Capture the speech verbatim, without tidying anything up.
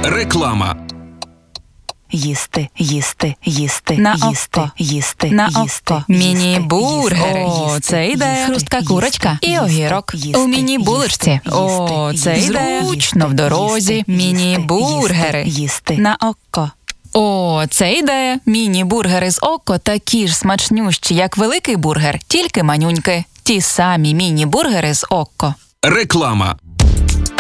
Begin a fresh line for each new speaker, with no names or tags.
Реклама.
Їсти, їсти, їсти,
На
їсти,
око.
їсти,
На
їсти,
око.
їсти,
Міні-бургери.
їсти,
О,
їсти,
це ідея.
їсти,
Хрустка
їсти,
курочка і
їсти,
огірок.
їсти,
У міні-булочці.
їсти,
О,
їсти,
це
їсти,
ідея.
їсти,
Зручно в дорозі.
їсти,
Міні-бургери.
їсти, їсти.
На око. О, це ідея. Міні-бургери з око такі ж смачнющі, як великий бургер, тільки манюньки. Ті самі міні-бургери з око.
Реклама.